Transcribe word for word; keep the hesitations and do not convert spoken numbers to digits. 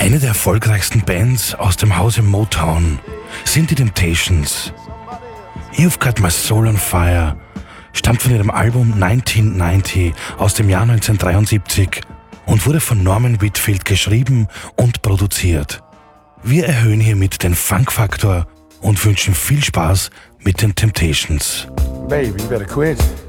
Eine der erfolgreichsten Bands aus dem Hause Motown sind die Temptations. You've Got My Soul on Fire stammt von ihrem Album neunzehnhundertneunzig aus dem Jahr neunzehnhundertdreiundsiebzig und wurde von Norman Whitfield geschrieben und produziert. Wir erhöhen hiermit den Funk-Faktor und wünschen viel Spaß mit den Temptations. Baby, you better quit.